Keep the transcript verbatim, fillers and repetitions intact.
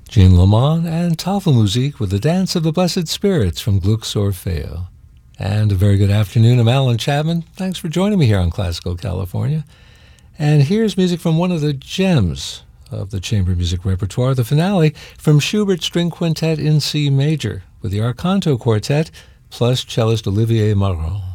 Jean Lamont and Tafelmusik with the Dance of the Blessed Spirits from Gluck's Orfeo. And a very good afternoon. I'm Alan Chapman. Thanks for joining me here on Classical California. And here's music from one of the gems of the chamber music repertoire, the finale from Schubert's String Quintet in C Major with the Arcanto Quartet plus cellist Olivier Marron.